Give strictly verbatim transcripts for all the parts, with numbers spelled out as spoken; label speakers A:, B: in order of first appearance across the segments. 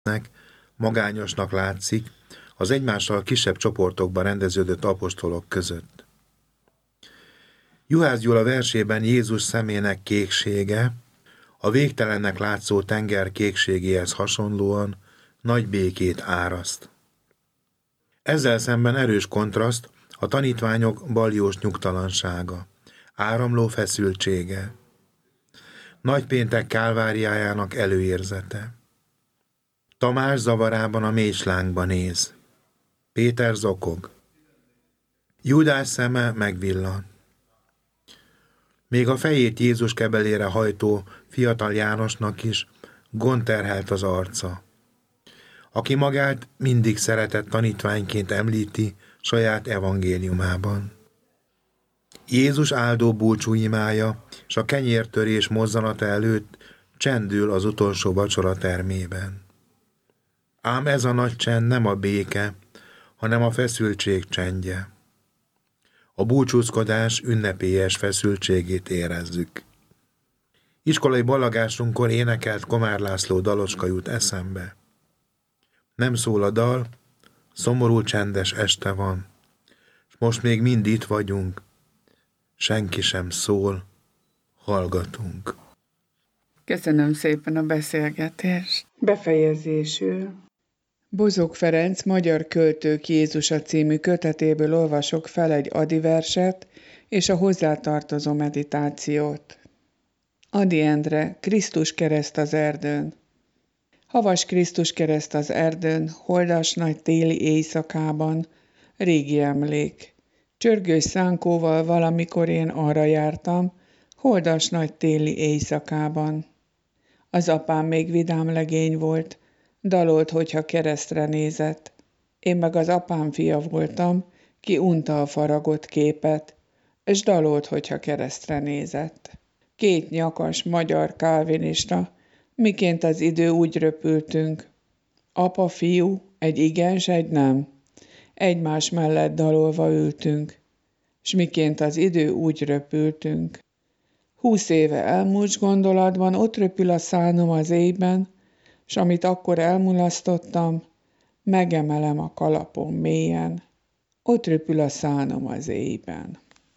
A: magányosnak látszik az egymással kisebb csoportokban rendeződött apostolok között. Juhász Gyula versében Jézus szemének kéksége a végtelennek látszó tenger kékségéhez hasonlóan nagy békét áraszt. Ezzel szemben erős kontraszt a tanítványok baljós nyugtalansága, áramló feszültsége, Nagypéntek kálváriájának előérzete. Tamás zavarában a mélyslánggba néz. Péter zokog. Júdás szeme megvillan. Még a fejét Jézus kebelére hajtó fiatal Jánosnak is gondterhelt az arca, aki magát mindig szeretett tanítványként említi saját evangéliumában. Jézus áldó búcsúimája és a kenyértörés mozzanata előtt csendül az utolsó vacsora termében. Ám ez a nagy csend nem a béke, hanem a feszültség csendje. A búcsúzkodás ünnepélyes feszültségét érezzük. Iskolai ballagásunkkor énekelt Komár László dalocska jut eszembe. Nem szól a dal, szomorú csendes este van, és most még mind itt vagyunk, senki sem szól, hallgatunk.
B: Köszönöm szépen a beszélgetést.
C: Befejezésül.
B: Bozók Ferenc magyar költők Jézusa című kötetéből olvasok fel egy Ady verset és a hozzátartozó meditációt. Ady Endre, Krisztus kereszt az erdőn. Havas Krisztus kereszt az erdőn, holdas nagy téli éjszakában, régi emlék. Csörgős szánkóval valamikor én arra jártam, holdas nagy téli éjszakában. Az apám még vidám legény volt, dalolt, hogyha keresztre nézett. Én meg az apám fia voltam, ki unta a faragott képet, és dalolt, hogyha keresztre nézett. Két nyakas magyar kálvinista, miként az idő úgy röpültünk. Apa, fiú, egy igen, s egy nem. Egymás mellett dalolva ültünk, s miként az idő úgy röpültünk. Húsz éve elmúlt gondolatban ott röpül a szálnom az éjben, s amit akkor elmulasztottam, megemelem a kalapom mélyen, ott röpül a szálnom az éjben.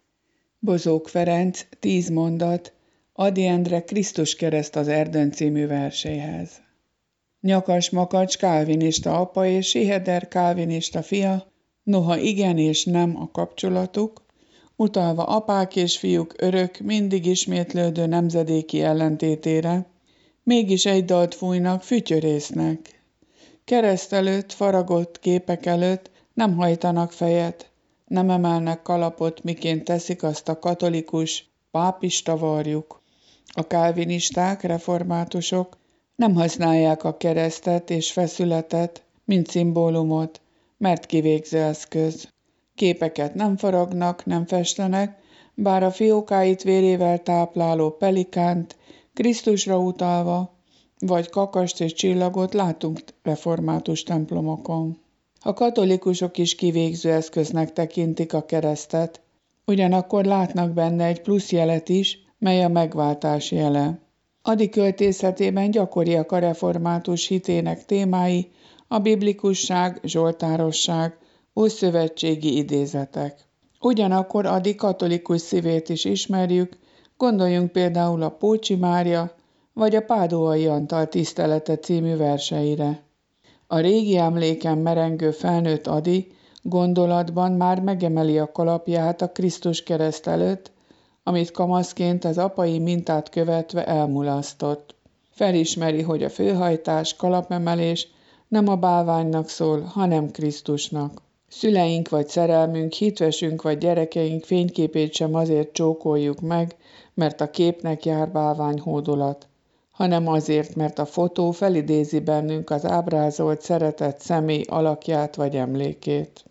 B: Bozók Ferenc, tíz mondat, Ady Endre Krisztus kereszt az erdőn című verséhez. Nyakas makacs kálvinista apa és Siheder kálvinista fia, noha igen és nem a kapcsolatuk, utalva apák és fiúk örök, mindig ismétlődő nemzedéki ellentétére, mégis egy dalt fújnak, fütyörésznek. Kereszt előtt, faragott képek előtt nem hajtanak fejet, nem emelnek kalapot, miként teszik azt a katolikus, pápista varjuk. A kálvinisták, reformátusok nem használják a keresztet és feszületet, mint szimbólumot, mert kivégző eszköz. Képeket nem faragnak, nem festenek, bár a fiókáit vérével tápláló pelikánt Krisztusra utalva, vagy kakast és csillagot látunk református templomokon. A katolikusok is kivégző eszköznek tekintik a keresztet, ugyanakkor látnak benne egy plusz jelet is, mely a megváltás jele. Ady költészetében gyakoriak a református hitének témái, a biblikusság, zsoltárosság, ószövetségi idézetek. Ugyanakkor Ady katolikus szívét is ismerjük, gondoljunk például a Pócsi Mária vagy a Pádóai Antal tisztelete című verseire. A régi emléken merengő felnőtt Ady gondolatban már megemeli a kalapját a Krisztus kereszt előtt, amit kamaszként az apai mintát követve elmulasztott. Felismeri, hogy a főhajtás, kalapemelés nem a bálványnak szól, hanem Krisztusnak. Szüleink vagy szerelmünk, hitvesünk vagy gyerekeink fényképét sem azért csókoljuk meg, mert a képnek jár bálványhódolat, hanem azért, mert a fotó felidézi bennünk az ábrázolt szeretett személy alakját vagy emlékét.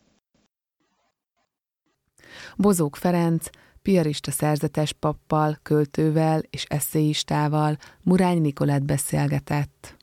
D: Bozók Ferenc piarista szerzetes pappal, költővel és esszéistával, Murány Nikolett beszélgetett.